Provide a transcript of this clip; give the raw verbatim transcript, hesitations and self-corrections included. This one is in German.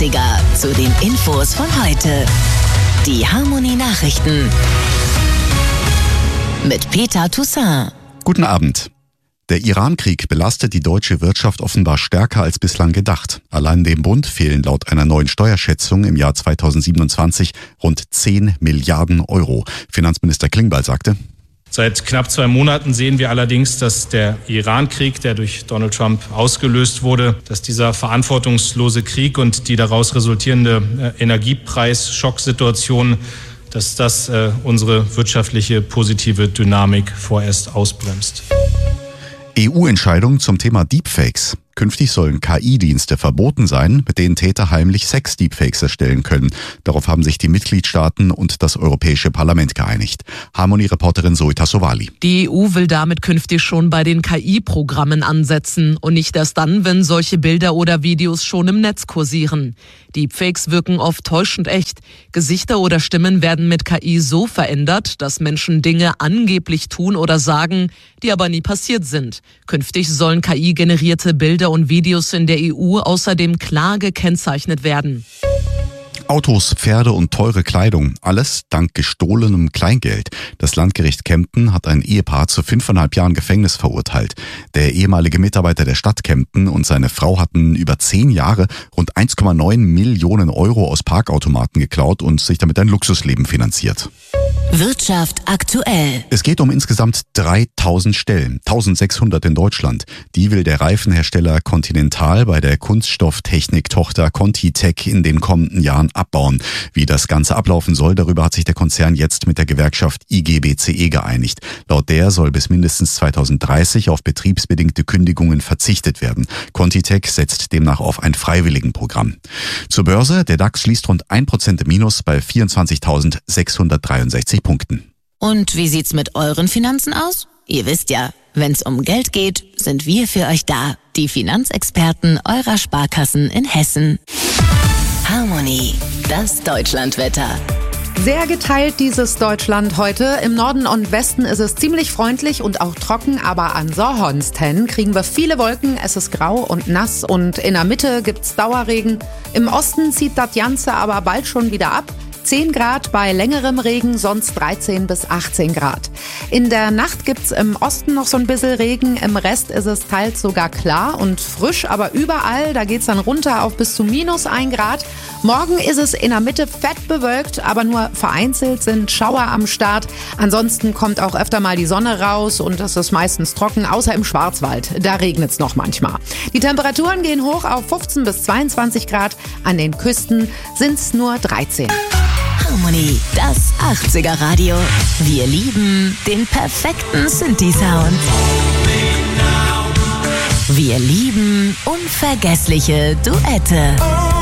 achtziger zu den Infos von heute. Die Harmony Nachrichten mit Peter Toussaint. Guten Abend. Der Iran-Krieg belastet die deutsche Wirtschaft offenbar stärker als bislang gedacht. Allein dem Bund fehlen laut einer neuen Steuerschätzung im Jahr zweitausendsiebenundzwanzig rund zehn Milliarden Euro. Finanzminister Klingbeil sagte: Seit knapp zwei Monaten sehen wir allerdings, dass der Iran-Krieg, der durch Donald Trump ausgelöst wurde, dass dieser verantwortungslose Krieg und die daraus resultierende Energiepreisschocksituation, dass das äh, unsere wirtschaftliche positive Dynamik vorerst ausbremst. E U-Entscheidung zum Thema Deepfakes. Künftig sollen K I-Dienste verboten sein, mit denen Täter heimlich Sex-Deepfakes erstellen können. Darauf haben sich die Mitgliedstaaten und das Europäische Parlament geeinigt. Harmony-Reporterin Zoe Tassovali. Die E U will damit künftig schon bei den K I-Programmen ansetzen und nicht erst dann, wenn solche Bilder oder Videos schon im Netz kursieren. Deepfakes wirken oft täuschend echt. Gesichter oder Stimmen werden mit K I so verändert, dass Menschen Dinge angeblich tun oder sagen, die aber nie passiert sind. Künftig sollen K I-generierte Bilder und Videos in der E U außerdem klar gekennzeichnet werden. Autos, Pferde und teure Kleidung, alles dank gestohlenem Kleingeld. Das Landgericht Kempten hat ein Ehepaar zu fünfeinhalb Jahren Gefängnis verurteilt. Der ehemalige Mitarbeiter der Stadt Kempten und seine Frau hatten über zehn Jahre rund eins Komma neun Millionen Euro aus Parkautomaten geklaut und sich damit ein Luxusleben finanziert. Wirtschaft aktuell. Es geht um insgesamt dreitausend Stellen, eintausendsechshundert in Deutschland. Die will der Reifenhersteller Continental bei der Kunststofftechnik-Tochter ContiTech in den kommenden Jahren abbauen. Wie das Ganze ablaufen soll, darüber hat sich der Konzern jetzt mit der Gewerkschaft I G B C E geeinigt. Laut der soll bis mindestens zweitausenddreißig auf betriebsbedingte Kündigungen verzichtet werden. ContiTech setzt demnach auf ein Freiwilligenprogramm. Zur Börse, der DAX schließt rund ein Prozent im Minus bei vierundzwanzigtausendsechshundertdreiundsechzig Punkten. Und wie sieht's mit euren Finanzen aus? Ihr wisst ja, wenn's um Geld geht, sind wir für euch da. Die Finanzexperten eurer Sparkassen in Hessen. Harmony, das Deutschlandwetter. Sehr geteilt dieses Deutschland heute. Im Norden und Westen ist es ziemlich freundlich und auch trocken, aber an Sorhonsten kriegen wir viele Wolken. Es ist grau und nass und in der Mitte gibt's Dauerregen. Im Osten zieht das Ganze aber bald schon wieder ab. zehn Grad bei längerem Regen, sonst dreizehn bis achtzehn Grad. In der Nacht gibt's im Osten noch so ein bisschen Regen, im Rest ist es teils sogar klar und frisch, aber überall, da geht's dann runter auf bis zu minus ein Grad. Morgen ist es in der Mitte fett bewölkt, aber nur vereinzelt sind Schauer am Start. Ansonsten kommt auch öfter mal die Sonne raus und es ist meistens trocken, außer im Schwarzwald. Da regnet's noch manchmal. Die Temperaturen gehen hoch auf fünfzehn bis zweiundzwanzig Grad. An den Küsten sind's nur dreizehn. Harmony, das achtziger Radio. Wir lieben den perfekten Synthi-Sound. Wir lieben unvergessliche Duette.